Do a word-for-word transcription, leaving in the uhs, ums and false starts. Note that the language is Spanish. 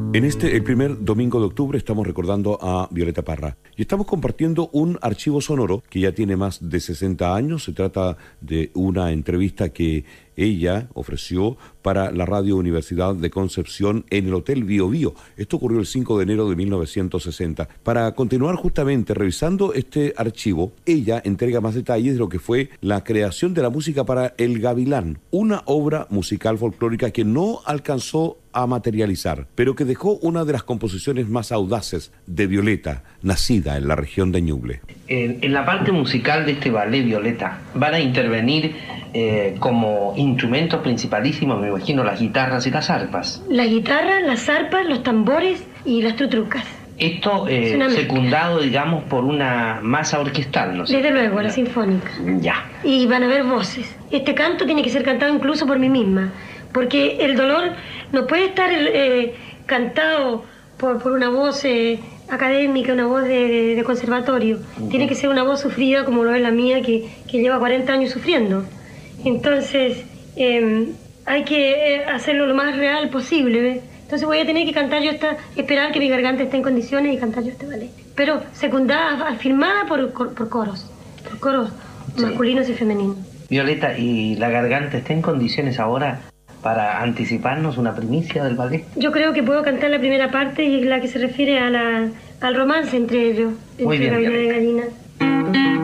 En este, el primer domingo de octubre, estamos recordando a Violeta Parra y estamos compartiendo un archivo sonoro que ya tiene más de sesenta años. Se trata de una entrevista que ella ofreció para la Radio Universidad de Concepción en el Hotel Bio Bio. Esto ocurrió el cinco de enero de mil novecientos sesenta. Para continuar justamente revisando este archivo, ella entrega más detalles de lo que fue la creación de la música para El Gavilán, una obra musical folclórica que no alcanzó a materializar, pero que dejó una de las composiciones más audaces de Violeta, nacida en la región de Ñuble. En, en la parte musical de este ballet, Violeta, van a intervenir eh, como instrumentos principalísimos, me imagino, las guitarras y las arpas. La guitarra, las arpas, los tambores y las tutrucas. Esto eh, secundado, digamos, por una masa orquestal, ¿no sé? Desde luego, la, la sinfónica. Ya. Y van a haber voces. Este canto tiene que ser cantado incluso por mí misma, porque el dolor no puede estar eh, cantado por, por una voz eh, académica, una voz de, de, de conservatorio. Uh-huh. Tiene que ser una voz sufrida como lo es la mía, que, que lleva cuarenta años sufriendo. Entonces, eh, hay que eh, hacerlo lo más real posible, ¿ves? Entonces voy a tener que cantar yo esta, esperar que mi garganta esté en condiciones y cantar yo este ballet. Pero secundada, firmada por, por coros, por coros sí. masculinos y femeninos. Violeta, ¿y la garganta está en condiciones ahora para anticiparnos una primicia del ballet? Yo creo que puedo cantar la primera parte y la que se refiere a la, al romance entre ellos, entre Muy bien, Gavilán y Gallina.